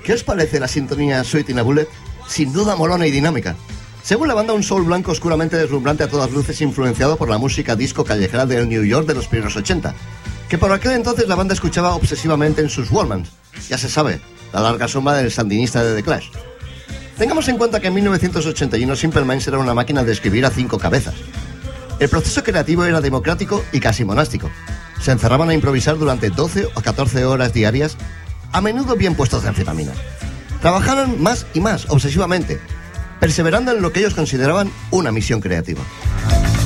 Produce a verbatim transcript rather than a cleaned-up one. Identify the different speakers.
Speaker 1: ¿Qué os parece la sintonía Sweet in a Bullet? Sin duda molona y dinámica. Según la banda, un soul blanco oscuramente deslumbrante a todas luces, influenciado por la música disco callejera del New York de los primeros ochenta, que por aquel entonces la banda escuchaba obsesivamente en sus Walkmans. Ya se sabe, la larga sombra del sandinista de The Clash. Tengamos en cuenta que en mil novecientos ochenta y uno Simple Minds era una máquina de escribir a cinco cabezas. El proceso creativo era democrático y casi monástico. Se encerraban a improvisar durante doce o catorce horas diarias, a menudo bien puestos de anfetaminas. Trabajaron más y más, obsesivamente, perseverando en lo que ellos consideraban una misión creativa.